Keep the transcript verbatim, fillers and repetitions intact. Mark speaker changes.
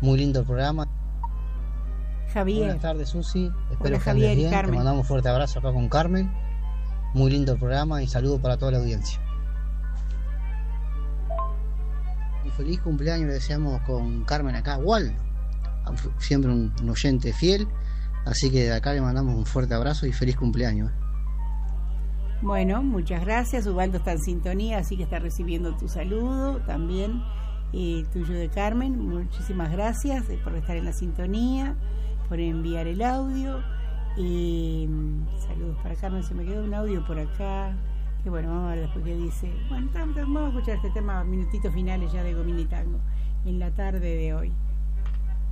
Speaker 1: muy lindo el programa.
Speaker 2: Javier.
Speaker 1: Buenas tardes, Susi. Espero
Speaker 2: Hola,
Speaker 1: que
Speaker 2: Javier
Speaker 1: andes
Speaker 2: y
Speaker 1: bien.
Speaker 2: Carmen.
Speaker 1: Te mandamos un fuerte abrazo acá con Carmen. Muy lindo el programa y saludos para toda la audiencia. Y feliz cumpleaños le deseamos con Carmen acá, Wal, siempre un, un oyente fiel, así que de acá le mandamos un fuerte abrazo y feliz cumpleaños.
Speaker 2: Bueno, muchas gracias. Ubaldo está en sintonía, así que está recibiendo tu saludo también, eh, tuyo de Carmen. Muchísimas gracias eh, por estar en la sintonía, por enviar el audio. Y mm, saludos para Carmen. Se me quedó un audio por acá. Que bueno, vamos a ver después qué dice. Bueno, vamos a escuchar este tema, minutitos finales ya de Gomini Tango, en la tarde de hoy.